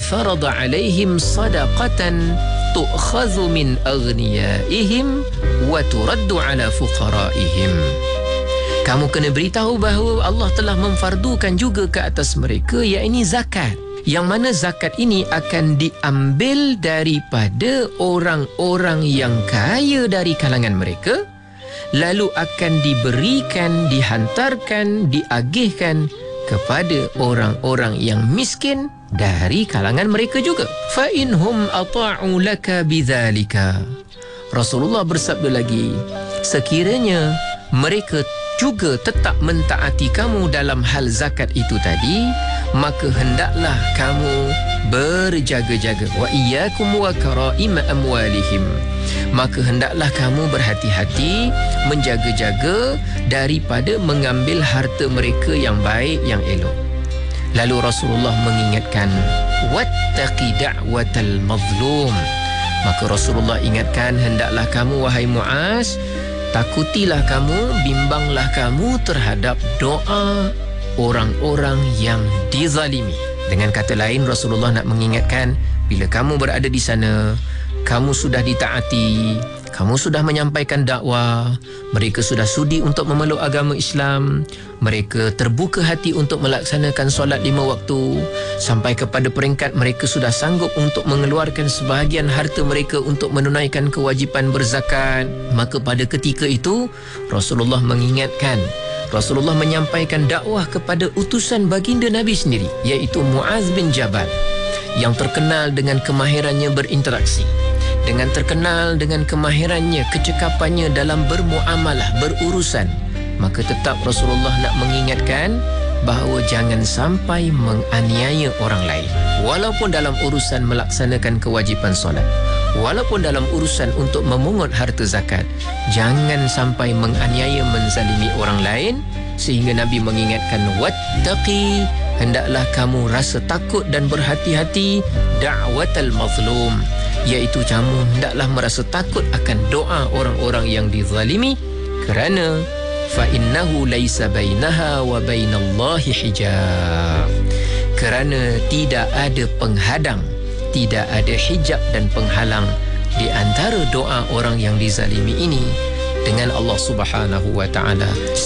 farada alaihim sadaqatan tu'khadhu min aghniyaihim wa turaddu ala fuqaraihim. Kamu kena beritahu bahawa Allah telah memfardukan juga ke atas mereka, iaitu zakat. Yang mana zakat ini akan diambil daripada orang-orang yang kaya dari kalangan mereka, lalu akan diberikan, dihantarkan, diagihkan kepada orang-orang yang miskin dari kalangan mereka juga. Fa inhum ata'u laka bidzalika. Rasulullah bersabda lagi, sekiranya mereka juga tetap mentaati kamu dalam hal zakat itu tadi, maka hendaklah kamu berjaga-jaga. Wa iyyakum wa karaima amwalihim. Maka hendaklah kamu berhati-hati, menjaga-jaga daripada mengambil harta mereka yang baik, yang elok. Lalu Rasulullah mengingatkan, wattaqi da'watal mazlum. Maka Rasulullah ingatkan, hendaklah kamu wahai Muaz, takutilah kamu, bimbanglah kamu terhadap doa orang-orang yang dizalimi. Dengan kata lain, Rasulullah nak mengingatkan, bila kamu berada di sana, kamu sudah ditaati, kamu sudah menyampaikan dakwah, mereka sudah sudi untuk memeluk agama Islam, mereka terbuka hati untuk melaksanakan solat 5 waktu, sampai kepada peringkat mereka sudah sanggup untuk mengeluarkan sebahagian harta mereka untuk menunaikan kewajipan berzakat. Maka pada ketika itu Rasulullah mengingatkan, Rasulullah menyampaikan dakwah kepada utusan baginda Nabi sendiri, iaitu Muaz bin Jabal, yang terkenal dengan kemahirannya berinteraksi, dengan terkenal dengan kemahirannya, kecekapannya dalam bermuamalah, berurusan. Maka tetap Rasulullah nak mengingatkan bahawa jangan sampai menganiaya orang lain, walaupun dalam urusan melaksanakan kewajipan solat, walaupun dalam urusan untuk memungut harta zakat. Jangan sampai menganiaya, menzalimi orang lain. Sehingga Nabi mengingatkan, wattaqi, hendaklah kamu rasa takut dan berhati-hati, da'watal mazlum, iaitu kamu hendaklah merasa takut akan doa orang-orang yang dizalimi, kerana fa innahu laisa bainaha wa bainallahi hijab. Kerana tidak ada penghadang, tidak ada hijab dan penghalang di antara doa orang yang dizalimi ini dengan Allah Subhanahu wa taala.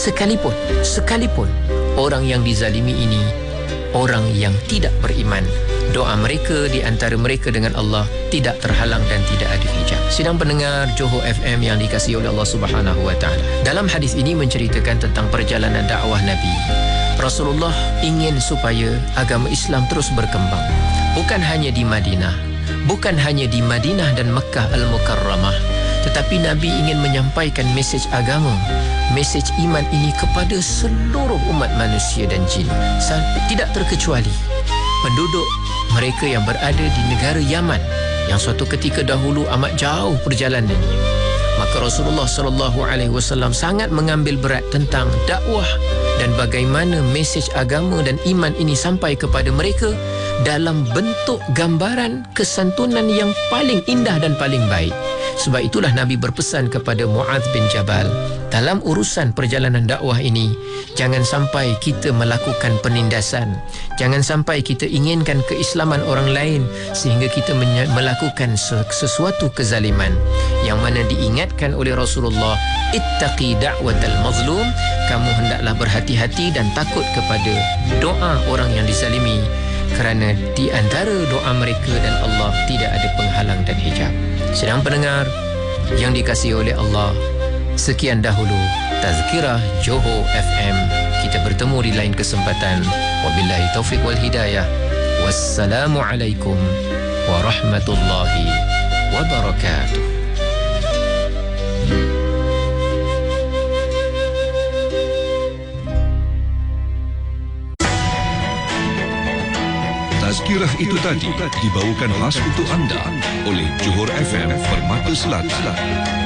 Sekalipun orang yang dizalimi ini orang yang tidak beriman, doa mereka di antara mereka dengan Allah tidak terhalang dan tidak ada hijab. Sidang pendengar Johor FM yang dikasihi oleh Allah Subhanahu wa taala, dalam hadis ini menceritakan tentang perjalanan dakwah Nabi. Rasulullah ingin supaya agama Islam terus berkembang, bukan hanya di Madinah, bukan hanya di Madinah dan Mekah Al-Mukarramah, tetapi Nabi ingin menyampaikan mesej agama, mesej iman ini kepada seluruh umat manusia dan jin, tidak terkecuali penduduk mereka yang berada di negara Yaman yang suatu ketika dahulu amat jauh perjalanannya. Maka Rasulullah SAW sangat mengambil berat tentang dakwah dan bagaimana mesej agama dan iman ini sampai kepada mereka dalam bentuk gambaran kesantunan yang paling indah dan paling baik. Sebab itulah Nabi berpesan kepada Muaz bin Jabal, dalam urusan perjalanan dakwah ini, jangan sampai kita melakukan penindasan, jangan sampai kita inginkan keislaman orang lain sehingga kita melakukan sesuatu kezaliman. Yang mana diingatkan oleh Rasulullah, ittaqi da'watal mazlum, kamu hendaklah berhati-hati dan takut kepada doa orang yang dizalimi, kerana di antara doa mereka dan Allah tidak ada penghalang dan hijab. Sedang pendengar yang dikasihi oleh Allah, sekian dahulu Tazkirah Johor FM. Kita bertemu di lain kesempatan. Wabillahi taufiq wal hidayah. Wassalamualaikum warahmatullahi wabarakatuh. Tazkirah itu tadi dibawakan khas untuk anda oleh Johor FM Permata Selatan.